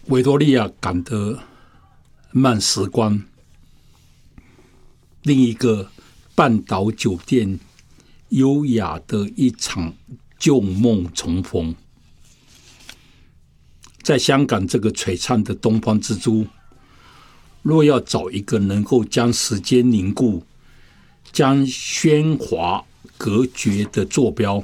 维多利亚港的慢时光，另一个半岛酒店优雅的一场旧梦重逢。在香港这个璀璨的东方之珠，若要找一个能够将时间凝固、将喧哗隔绝的坐标，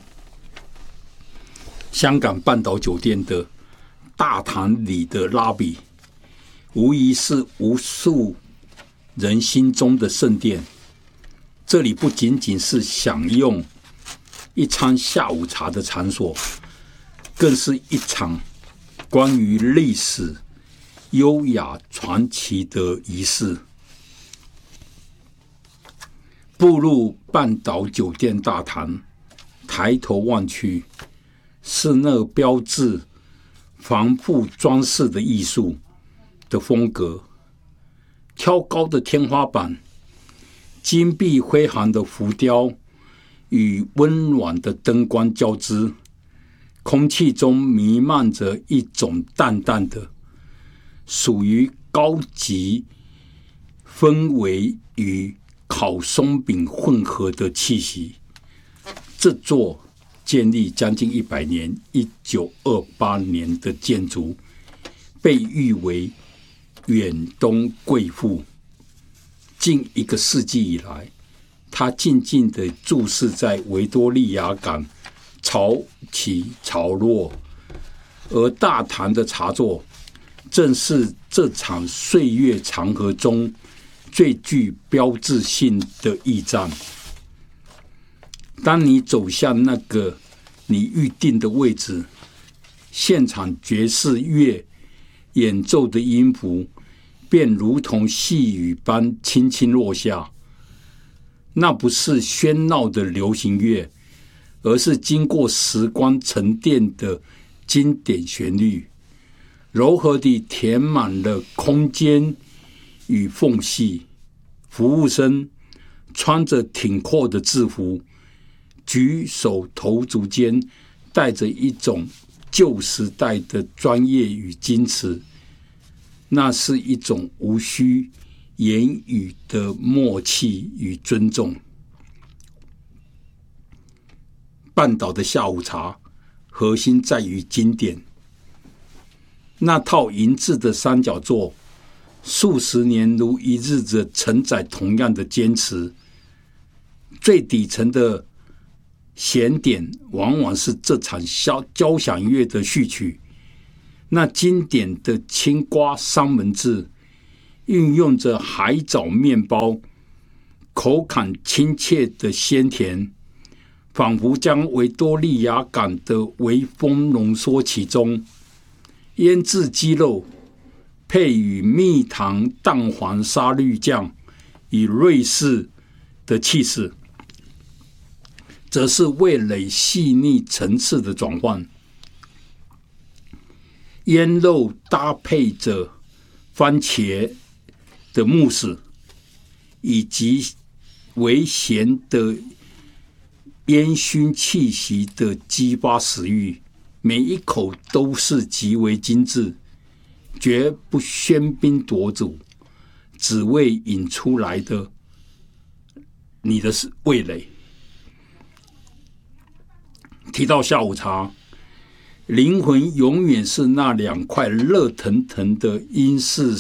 香港半岛酒店的大堂里的拉比，无疑是无数人心中的圣殿。这里不仅仅是享用一餐下午茶的场所，更是一场关于历史、优雅、传奇的仪式。步入半岛酒店大堂，抬头望去，是那标志繁复装饰的艺术的风格，挑高的天花板，金碧辉煌的浮雕与温暖的灯光交织，空气中弥漫着一种淡淡的属于高级氛围与烤松饼混合的气息。这座建立将近100年1928年的建筑，被誉为远东贵妇。近1个世纪以来，他静静地注视在维多利亚港潮起潮落，而大堂的茶座正是这场岁月长河中最具标志性的驿站。当你走向那个你预定的位置，现场爵士乐演奏的音符便如同细雨般轻轻落下。那不是喧闹的流行乐，而是经过时光沉淀的经典旋律，柔和地填满了空间与缝隙。服务生穿着挺阔的制服，举手投足间带着一种旧时代的专业与矜持，那是一种无需言语的默契与尊重。半岛的下午茶核心在于经典，那套银质的三角座数十年如一日的承载同样的坚持。最底层的弦点往往是这场交响乐的序曲，那经典的青瓜三文治运用着海藻面包，口感亲切的鲜甜，仿佛将维多利亚港的微风浓缩其中。腌制鸡肉配以蜜糖蛋黄沙律酱与瑞士的起司，则是味蕾细腻层次的转换。腌肉搭配着番茄的慕斯，以及微咸的烟熏气息的激发食欲，每一口都是极为精致，绝不喧宾夺主，只为引出来的你的味蕾。提到下午茶，灵魂永远是那2块热腾腾的英式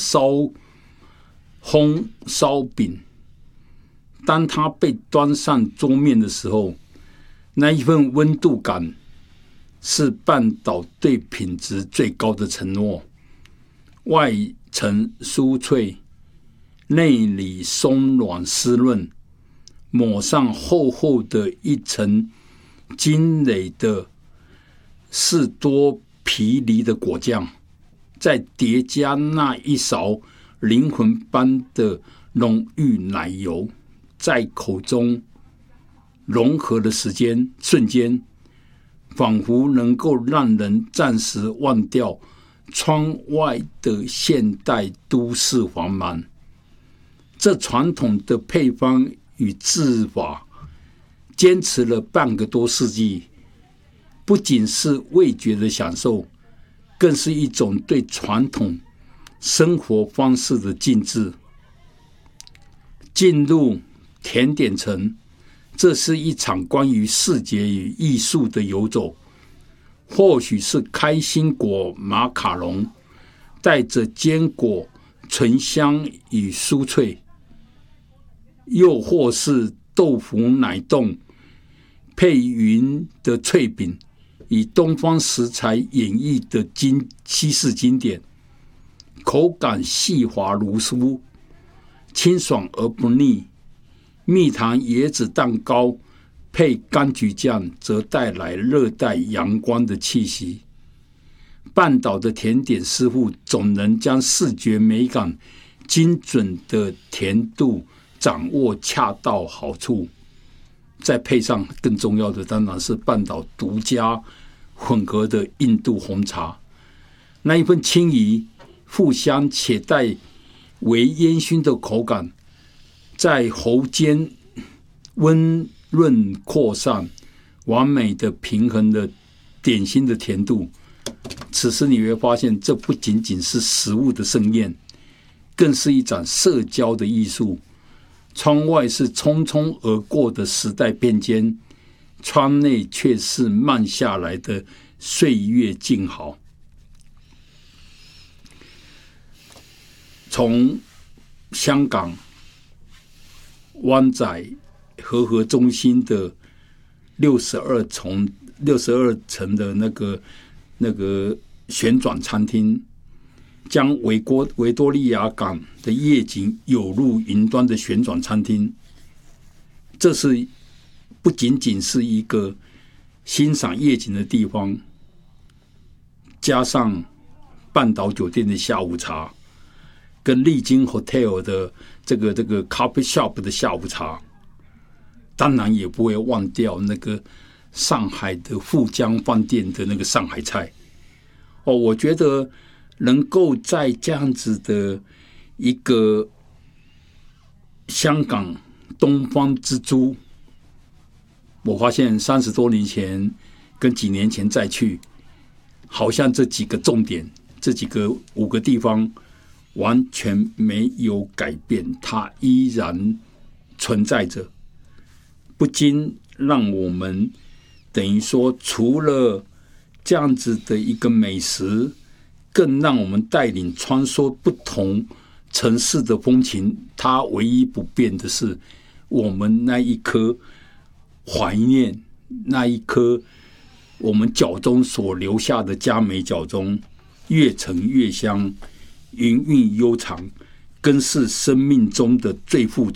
烘烧饼。当它被端上桌面的时候，那一份温度感是半岛对品质最高的承诺。外层酥脆，内里松软湿润，抹上厚厚的一层精美的士多啤梨的果酱，再叠加那一勺灵魂般的浓郁奶油，在口中融合的瞬间，仿佛能够让人暂时忘掉窗外的现代都市繁忙。这传统的配方与制法坚持了半个多世纪，不仅是味觉的享受， 更是一种对传统生活方式的敬致。进入甜点城，这是一场关于视觉与艺术的游走，或许是开心果马卡龙，带着坚果醇香与酥脆，又或是豆腐奶冻配匀的脆饼，以东方食材演绎的西式经典，口感细滑如酥，清爽而不腻。蜜糖椰子蛋糕配柑橘酱，则带来热带阳光的气息。半岛的甜点师傅总能将视觉美感精准的甜度掌握恰到好处，再配上更重要的当然是半岛独家混合的印度红茶，那一份轻怡富香且带微烟熏的口感，在喉间温润扩散，完美的平衡了点心的甜度。此时你会发现，这不仅仅是食物的盛宴，更是一场社交的艺术。窗外是匆匆而过的时代变迁，窗内却是慢下来的岁月静好。从香港湾仔和合中心的62层的那个旋转餐厅，将维多利亚港的夜景有入云端的旋转餐厅，这是不仅仅是一个欣赏夜景的地方，加上半岛酒店的下午茶，跟丽晶 Hotel 的这个 Coffee Shop 的下午茶，当然也不会忘掉那个上海的富江饭店的那个上海菜。我觉得能够在这样子的一个香港东方之珠，我发现30多年前跟几年前再去，好像这几个重点，这5个地方完全没有改变，它依然存在着，不禁让我们等于说，除了这样子的一个美食，更让我们带领穿梭不同城市的风情。它唯一不变的是，我们那一颗怀念，那一颗我们脚中所留下的嘉美脚中，越陈越香，云韵悠长，更是生命中的最富足。